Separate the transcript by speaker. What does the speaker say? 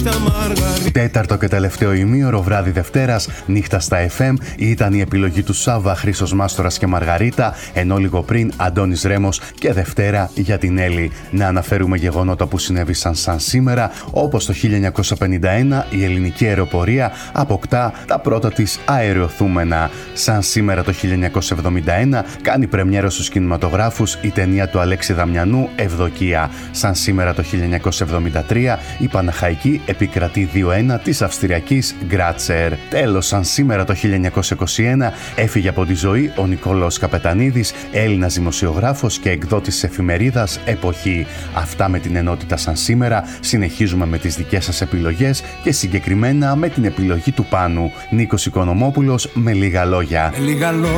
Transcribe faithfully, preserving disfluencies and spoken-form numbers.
Speaker 1: Τέταρτο και τελευταίο ημίωρο, βράδυ Δευτέρας, νύχτα στα εφ εμ, ήταν η επιλογή του Σάββα, Χρήστος Μάστορας και Μαργαρίτα, ενώ λίγο πριν Αντώνης Ρέμος και Δευτέρα για την Έλλη. Να αναφέρουμε γεγονότα που συνέβησαν σαν σήμερα, όπως το χίλια εννιακόσια πενήντα ένα η ελληνική αεροπορία αποκτά τα πρώτα της αεροθούμενα. Σαν σήμερα το χίλια εννιακόσια εβδομήντα ένα κάνει πρεμιέρα στους κινηματογράφους η ταινία του Αλέξη Δαμιανού «Ευδοκία». Σαν σήμερα το χίλια εννιακόσια εβδομήντα τρία η Παναχαϊκή επικρατεί δύο ένα της Αυστριακής Γκράτσερ. Τέλος, σαν σήμερα το χίλια εννιακόσια είκοσι ένα έφυγε από τη ζωή ο Νικόλαος Καπετανίδης, Έλληνας δημοσιογράφος και εκδότης της εφημερίδας Εποχή. Αυτά με την ενότητα σαν σήμερα. Συνεχίζουμε με τις δικές σας επιλογές και συγκεκριμένα με την επιλογή του Πάνου. Νίκος Οικονομόπουλος με λίγα λόγια.